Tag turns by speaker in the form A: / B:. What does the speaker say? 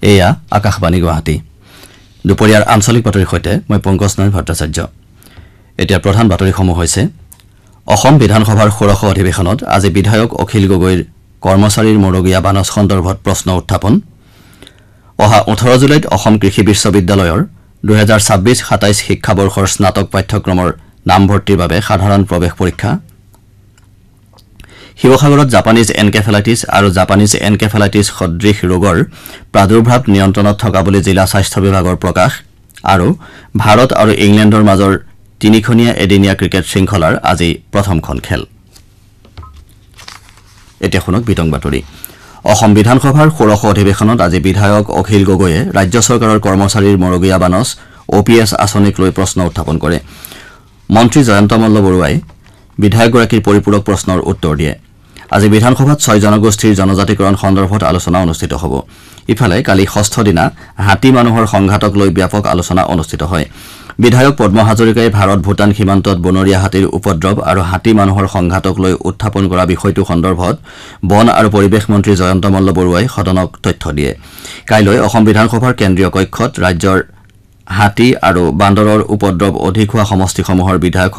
A: এয়া আকাশবাণী গুৱাহাটী দুপৰীয়াৰ আঞ্চলিক বাতৰিৰ সৈতে মই পংকজ নয়ন ভট্টাচাৰ্য এতিয়া প্ৰধান বাতৰিসমূহ হৈছে অসম বিধানসভাৰ ষোড়শ অধিৱেশনত আজি বিধায়ক অখিল গগৈৰ কৰ্মচাৰীৰ মৰগীয়া বানচ সন্দৰ্ভত প্ৰশ্ন উত্থাপন অহা 18 জুলাইত অসম কৃষি বিশ্ববিদ্যালয়ৰ 2026-27 শিক্ষাবৰ্ষৰ স্নাতক পাঠ্যক্ৰমৰ নামভৰ্তিৰ বাবে সাধাৰণ প্ৰৱেশ পৰীক্ষা শিৱসাগৰত জাপানিজ এনকেফেলাইটিছ আৰু জাপানিজ এনকেফেলাইটিছ সদৃশ ৰোগৰ প্ৰাদুৰ্ভাৱ নিয়ন্ত্ৰণত থকা বুলি জিলা স্বাস্থ্য বিভাগৰ প্ৰকাশ আৰু ভাৰত আৰু ইংলেণ্ডৰ মাজৰ তিনিখনীয়া এদিনীয়া ক্ৰিকেট শৃংখলাৰ আজি প্ৰথমখন খেল এতিয়া শুনক বিতং বাতৰি অসম বিধানসভাৰ ষোড়শ অধিৱেশনত আজি বিধায়ক অখিল গগৈয়ে ৰাজ্য চৰকাৰৰ কৰ্মচাৰীৰ মৰগীয়া বানচ OPS আঁচনিক লৈ প্ৰশ্ন উত্থাপন কৰে মন্ত্ৰী জয়ন্ত মল্ল বৰুৱাই বিধায়কগৰাকীৰ পৰিপূৰক প্ৰশ্নৰ উত্তৰ দিয়ে আজি বিধানসভাত 6 জনগোষ্ঠীৰ জনজাতিকৰণ সন্দৰ্ভত আলোচনা অনুষ্ঠিত হ'ব ইফালে কালি ষষ্ঠ দিনা হাতী মানুহৰ সংঘাতক লৈ ব্যাপক আলোচনা অনুষ্ঠিত হয় বিধায়ক পদ্ম হাজৰিকাই ভাৰত ভূটান সীমান্তত বনৰীয়া হাতীৰ উপদ্ৰৱ আৰু হাতী মানুহৰ সংঘাতক লৈ উত্থাপন কৰা বিষয়টো সন্দৰ্ভত বন আৰু পৰিৱেশ মন্ত্ৰী জয়ন্ত মল্ল বৰুৱাই সদনক তথ্য দিয়ে কাইলৈ অসম বিধানসভাৰ কেন্দ্ৰীয় কক্ষত ৰাজ্যৰ হাতী আৰু বান্দৰৰ উপদ্ৰৱ অধিক হোৱা সমষ্টিসমূহৰ বিধায়ক